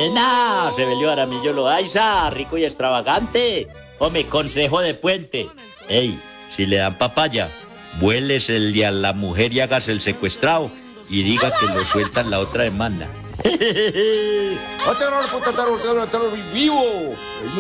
Buena, se velió Aramillo Loaiza, rico y extravagante. Hombre, consejo de puente. Ey, si le dan papaya, vuélesele a la mujer y hágase el secuestrado y diga que lo sueltan la otra demanda. ¡Vivo!